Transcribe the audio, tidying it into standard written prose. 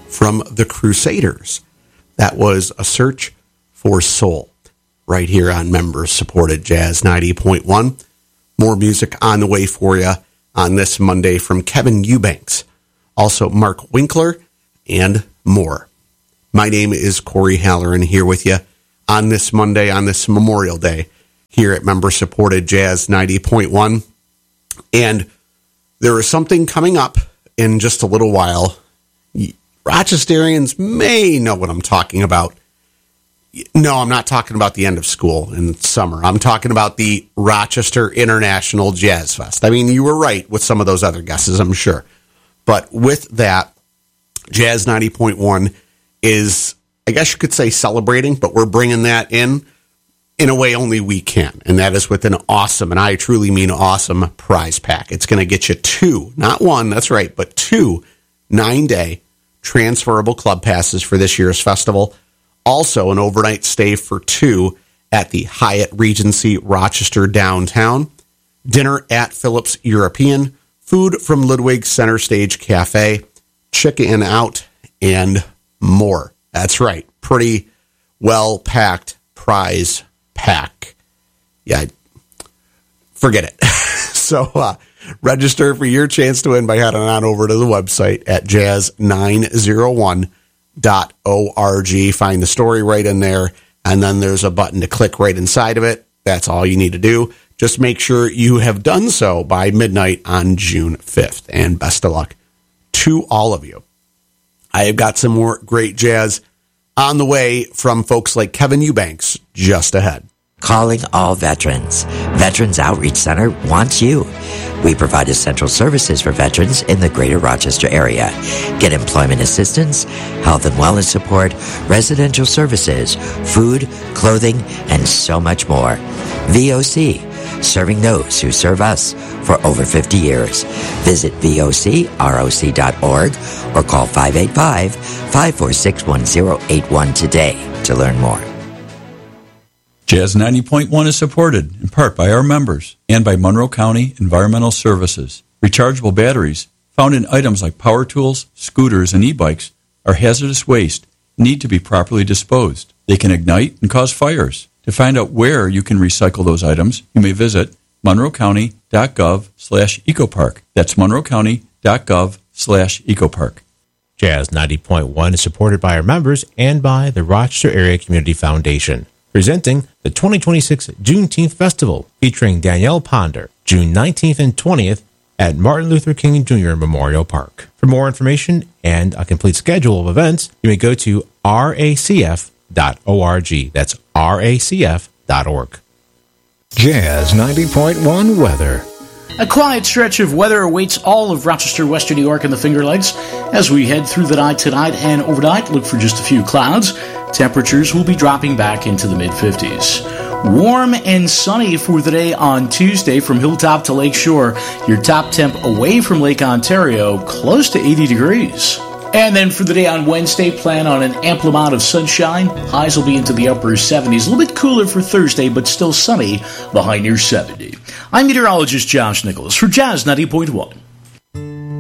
from the Crusaders. That was A Search for Soul, right here on member-supported Jazz 90.1. More music on the way for you on this Monday from Kevin Eubanks, also Mark Winkler, and more. My name is Corey Halloran here with you on this Monday, on this Memorial Day, here at member-supported Jazz 90.1. And there is something coming up in just a little while. Rochesterians may know what I'm talking about. No, I'm not talking about the end of school in summer. I'm talking about the Rochester International Jazz Fest. I mean, you were right with some of those other guesses, I'm sure. But with that, Jazz 90.1 is, I guess you could say, celebrating, but we're bringing that in a way only we can. And that is with an awesome, and I truly mean awesome, prize pack. It's going to get you 2, not 1, that's right, but 2 9-day transferable club passes for this year's festival. Also, an overnight stay for 2 at the Hyatt Regency Rochester downtown. Dinner at Phillips European. Food from Ludwig Center Stage Cafe. Chicken out, and more. That's right. Pretty well-packed prize pack. Yeah, forget it. So, register for your chance to win by heading on over to the website at jazz901.org. Find the story right in there, and then there's a button to click right inside of it. That's all you need to do. Just make sure you have done so by midnight on June 5th, and best of luck to all of you. I have got some more great jazz on the way from folks like Kevin Eubanks just ahead. Calling all veterans. Veterans Outreach Center wants you. We provide essential services for veterans in the greater Rochester area. Get employment assistance, health and wellness support, residential services, food, clothing, and so much more. VOC, serving those who serve us for over 50 years. Visit vocroc.org or call 585-546-1081 today to learn more. Jazz 90.1 is supported in part by our members and by Monroe County Environmental Services. Rechargeable batteries found in items like power tools, scooters, and e-bikes are hazardous waste and need to be properly disposed. They can ignite and cause fires. To find out where you can recycle those items, you may visit monroecounty.gov/ecopark. That's monroecounty.gov/ecopark. Jazz 90.1 is supported by our members and by the Rochester Area Community Foundation, presenting the 2026 Juneteenth Festival featuring Danielle Ponder, June 19th and 20th at Martin Luther King Jr. Memorial Park. For more information and a complete schedule of events, you may go to racf.org. That's racf.org. Jazz 90.1 weather. A quiet stretch of weather awaits all of Rochester, Western New York, and the Finger Lakes. As we head through the night tonight and overnight, look for just a few clouds. Temperatures will be dropping back into the mid-50s. Warm and sunny for the day on Tuesday from Hilltop to Lakeshore. Your top temp away from Lake Ontario, close to 80 degrees. And then for the day on Wednesday, plan on an ample amount of sunshine. Highs will be into the upper 70s. A little bit cooler for Thursday, but still sunny, behind near 70. I'm meteorologist Josh Nicholas for Jazz 90.1.